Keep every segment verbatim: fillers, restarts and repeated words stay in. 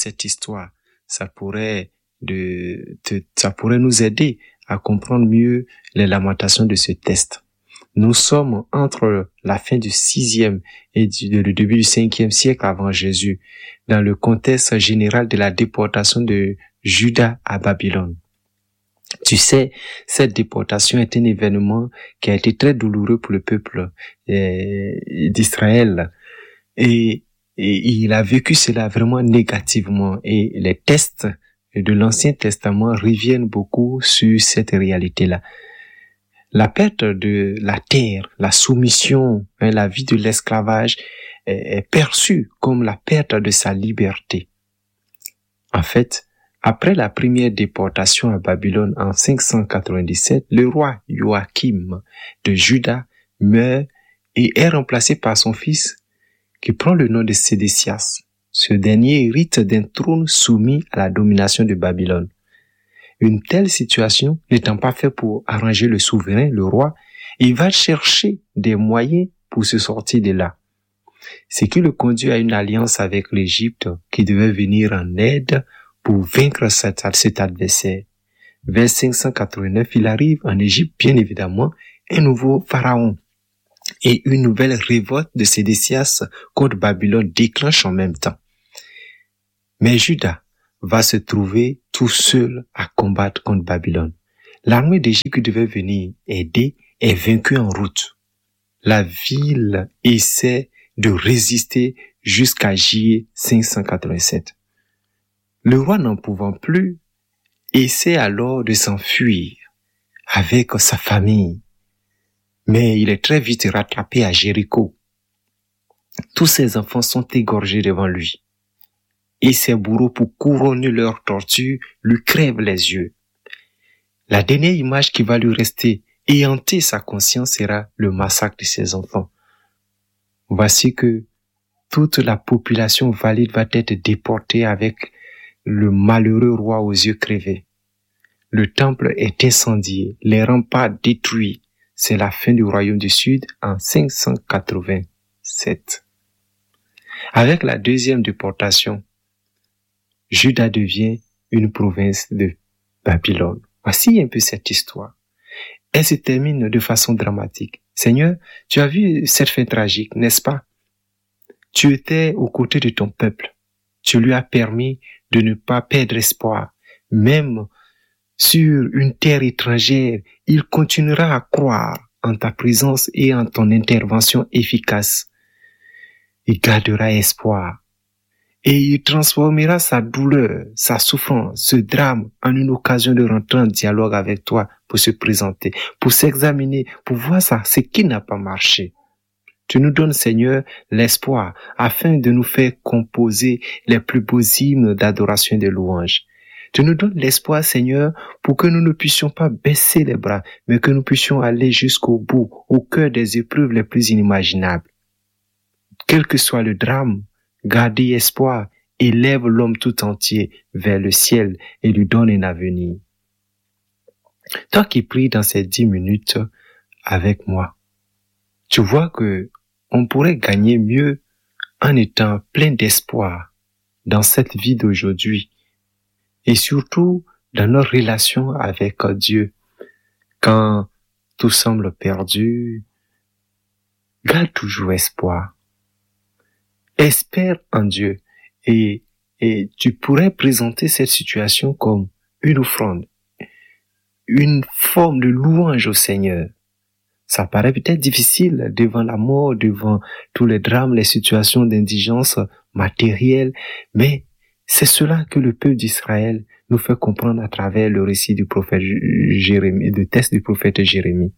cette histoire, ça pourrait de, de, ça pourrait nous aider à comprendre mieux les lamentations de ce texte. Nous sommes entre la fin du sixième et du, le début du cinquième siècle avant Jésus, dans le contexte général de la déportation de Juda à Babylone. Tu sais, cette déportation est un événement qui a été très douloureux pour le peuple eh, d'Israël. Et, et il a vécu cela vraiment négativement. Et les textes de l'Ancien Testament reviennent beaucoup sur cette réalité-là. La perte de la terre, la soumission, hein, la vie de l'esclavage est, est perçue comme la perte de sa liberté. En fait, après la première déportation à Babylone en cinq cent quatre-vingt-dix-sept, le roi Joachim de Juda meurt et est remplacé par son fils qui prend le nom de Sédécias. Ce dernier hérite d'un trône soumis à la domination de Babylone. Une telle situation n'étant pas faite pour arranger le souverain, le roi, il va chercher des moyens pour se sortir de là. Ce qui le conduit à une alliance avec l'Égypte qui devait venir en aide pour vaincre cet, cet adversaire. Vers cinq cent quatre-vingt-neuf, il arrive en Égypte, bien évidemment, un nouveau pharaon. Et une nouvelle révolte de Sédécias contre Babylone déclenche en même temps. Mais Juda va se trouver tout seul à combattre contre Babylone. L'armée d'Égypte qui devait venir aider est vaincue en route. La ville essaie de résister jusqu'à juillet cinq cent quatre-vingt-sept. Le roi n'en pouvant plus, essaie alors de s'enfuir avec sa famille. Mais il est très vite rattrapé à Jéricho. Tous ses enfants sont égorgés devant lui. Et ses bourreaux, pour couronner leur torture, lui crèvent les yeux. La dernière image qui va lui rester et hanter sa conscience sera le massacre de ses enfants. Voici que toute la population valide va être déportée avec le malheureux roi aux yeux crevés. Le temple est incendié, les remparts détruits. C'est la fin du royaume du Sud en cinq cent quatre-vingt-sept. Avec la deuxième déportation, Juda devient une province de Babylone. Voici un peu cette histoire. Elle se termine de façon dramatique. Seigneur, tu as vu cette fin tragique, n'est-ce pas? Tu étais aux côtés de ton peuple. Tu lui as permis de ne pas perdre espoir. Même sur une terre étrangère, il continuera à croire en ta présence et en ton intervention efficace. Il gardera espoir. Et il transformera sa douleur, sa souffrance, ce drame en une occasion de rentrer en dialogue avec toi pour se présenter, pour s'examiner, pour voir ça, ce qui n'a pas marché. Tu nous donnes, Seigneur, l'espoir afin de nous faire composer les plus beaux hymnes d'adoration et de louange. Tu nous donnes l'espoir, Seigneur, pour que nous ne puissions pas baisser les bras, mais que nous puissions aller jusqu'au bout, au cœur des épreuves les plus inimaginables. Quel que soit le drame, garder espoir élève l'homme tout entier vers le ciel et lui donne un avenir. Toi qui pries dans ces dix minutes avec moi, tu vois que on pourrait gagner mieux en étant plein d'espoir dans cette vie d'aujourd'hui et surtout dans notre relation avec Dieu. Quand tout semble perdu, garde toujours espoir. Espère en Dieu et, et tu pourrais présenter cette situation comme une offrande, une forme de louange au Seigneur. Ça paraît peut-être difficile devant la mort, devant tous les drames, les situations d'indigence matérielle, mais c'est cela que le peuple d'Israël nous fait comprendre à travers le récit du prophète Jérémie, le texte du prophète Jérémie.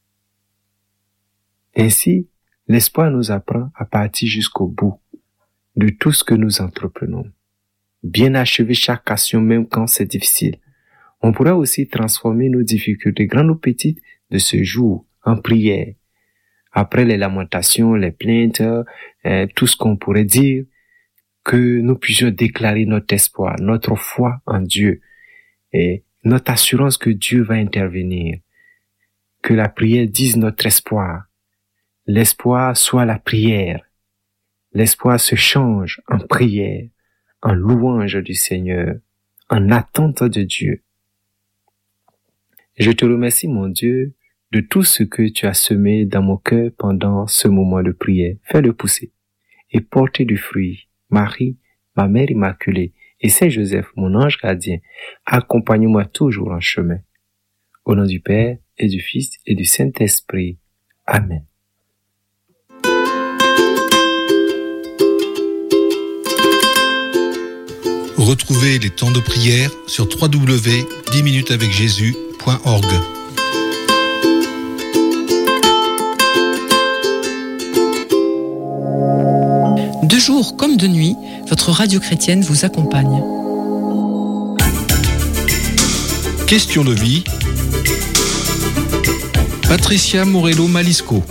Ainsi, l'espoir nous apprend à partir jusqu'au bout de tout ce que nous entreprenons. Bien achever chaque action même quand c'est difficile. On pourrait aussi transformer nos difficultés, grandes ou petites, de ce jour en prière. Après les lamentations, les plaintes, euh, tout ce qu'on pourrait dire, que nous puissions déclarer notre espoir, notre foi en Dieu et notre assurance que Dieu va intervenir. Que la prière dise notre espoir. L'espoir soit la prière. L'espoir se change en prière. en louange du Seigneur, en attente de Dieu. Je te remercie, mon Dieu, de tout ce que tu as semé dans mon cœur pendant ce moment de prière. Fais-le pousser et porter du fruit. Marie, ma mère immaculée, et Saint Joseph, mon ange gardien, accompagne-moi toujours en chemin. Au nom du Père et du Fils et du Saint-Esprit. Amen. Retrouvez les temps de prière sur w w w point dix minutes avec jésus point org. De jour comme de nuit, votre radio chrétienne vous accompagne. Question de vie. Patricia Morello Malisco.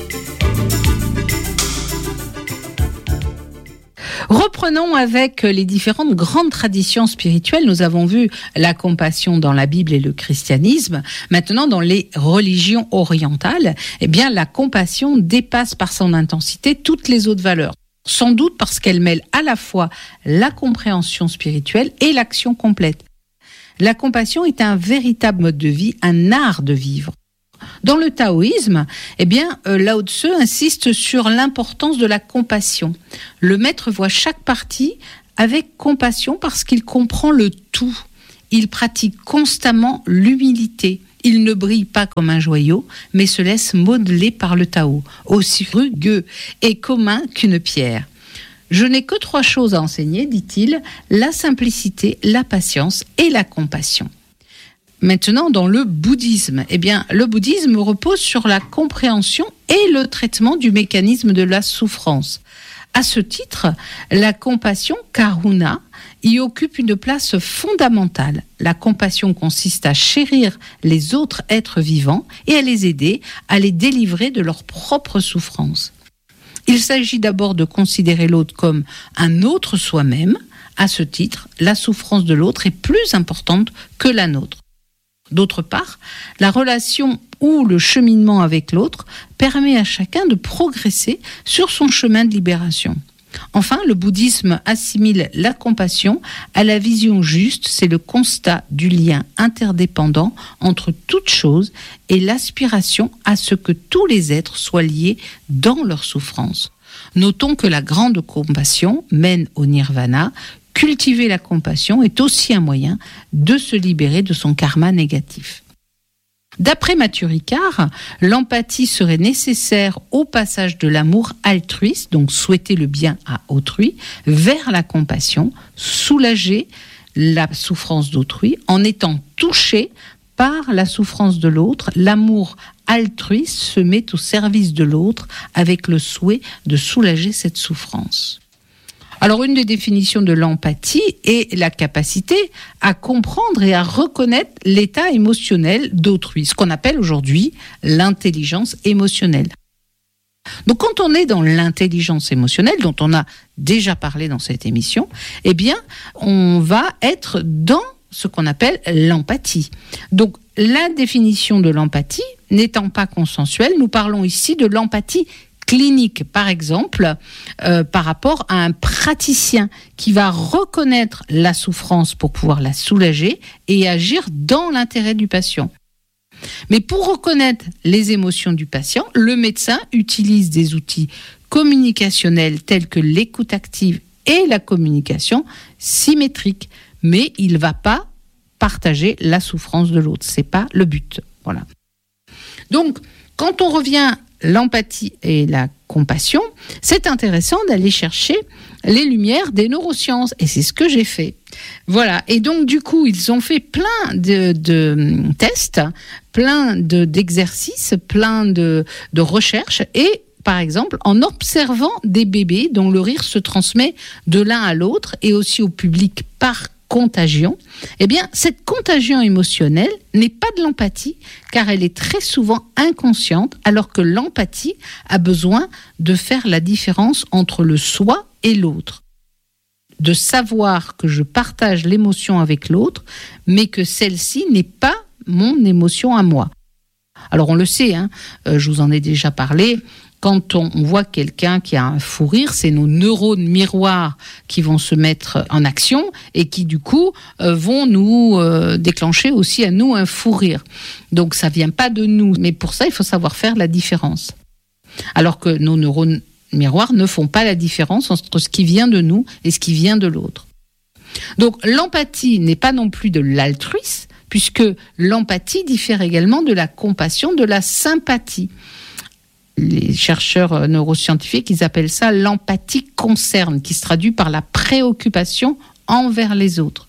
Reprenons avec les différentes grandes traditions spirituelles. Nous avons vu la compassion dans la Bible et le christianisme. Maintenant, dans les religions orientales, eh bien, la compassion dépasse par son intensité toutes les autres valeurs. Sans doute parce qu'elle mêle à la fois la compréhension spirituelle et l'action complète. La compassion est un véritable mode de vie, un art de vivre. Dans le taoïsme, eh bien, euh, Lao Tzu insiste sur l'importance de la compassion. Le maître voit chaque partie avec compassion parce qu'il comprend le tout. Il pratique constamment l'humilité. Il ne brille pas comme un joyau, mais se laisse modeler par le Tao, aussi rugueux et commun qu'une pierre. Je n'ai que trois choses à enseigner, dit-il, la simplicité, la patience et la compassion. Maintenant, dans le bouddhisme, eh bien, le bouddhisme repose sur la compréhension et le traitement du mécanisme de la souffrance. À ce titre, la compassion, karuna, y occupe une place fondamentale. La compassion consiste à chérir les autres êtres vivants et à les aider à les délivrer de leurs propres souffrances. Il s'agit d'abord de considérer l'autre comme un autre soi-même. À ce titre, la souffrance de l'autre est plus importante que la nôtre. D'autre part, la relation ou le cheminement avec l'autre permet à chacun de progresser sur son chemin de libération. Enfin, le bouddhisme assimile la compassion à la vision juste, c'est le constat du lien interdépendant entre toutes choses et l'aspiration à ce que tous les êtres soient liés dans leur souffrance. Notons que la grande compassion mène au nirvana. Cultiver la compassion est aussi un moyen de se libérer de son karma négatif. D'après Mathieu Ricard, l'empathie serait nécessaire au passage de l'amour altruiste, donc souhaiter le bien à autrui, vers la compassion, soulager la souffrance d'autrui en étant touché par la souffrance de l'autre. L'amour altruiste se met au service de l'autre avec le souhait de soulager cette souffrance. Alors, une des définitions de l'empathie est la capacité à comprendre et à reconnaître l'état émotionnel d'autrui, ce qu'on appelle aujourd'hui l'intelligence émotionnelle. Donc, quand on est dans l'intelligence émotionnelle, dont on a déjà parlé dans cette émission, eh bien, on va être dans ce qu'on appelle l'empathie. Donc, la définition de l'empathie n'étant pas consensuelle, nous parlons ici de l'empathie clinique, par exemple, euh, par rapport à un praticien qui va reconnaître la souffrance pour pouvoir la soulager et agir dans l'intérêt du patient. Mais pour reconnaître les émotions du patient, le médecin utilise des outils communicationnels tels que l'écoute active et la communication symétrique, mais il ne va pas partager la souffrance de l'autre. C'est pas le but. Voilà. Donc, quand on revient l'empathie et la compassion, c'est intéressant d'aller chercher les lumières des neurosciences. Et c'est ce que j'ai fait. Voilà. Et donc, du coup, ils ont fait plein de, de tests, plein de, d'exercices, plein de, de recherches. Et, par exemple, en observant des bébés dont le rire se transmet de l'un à l'autre et aussi au public par contagion, eh bien, cette contagion émotionnelle n'est pas de l'empathie, car elle est très souvent inconsciente, alors que l'empathie a besoin de faire la différence entre le soi et l'autre. De savoir que je partage l'émotion avec l'autre, mais que celle-ci n'est pas mon émotion à moi. Alors, on le sait, hein, euh, je vous en ai déjà parlé, quand on, on voit quelqu'un qui a un fou rire, c'est nos neurones miroirs qui vont se mettre en action et qui du coup euh, vont nous euh, déclencher aussi à nous un fou rire. Donc ça vient pas de nous, mais pour ça il faut savoir faire la différence. Alors que nos neurones miroirs ne font pas la différence entre ce qui vient de nous et ce qui vient de l'autre. Donc l'empathie n'est pas non plus de l'altruisme, puisque l'empathie diffère également de la compassion, de la sympathie. Les chercheurs neuroscientifiques, ils appellent ça l'empathie concerne, qui se traduit par la préoccupation envers les autres.